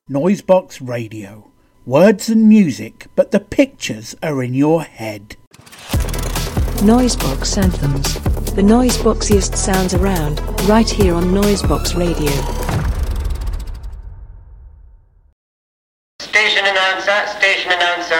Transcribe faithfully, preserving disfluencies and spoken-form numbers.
Noisebox Radio. Words and music, but the pictures are in your head. Noisebox Anthems. The noiseboxiest sounds around, right here on Noisebox Radio. Station announcer, station announcer.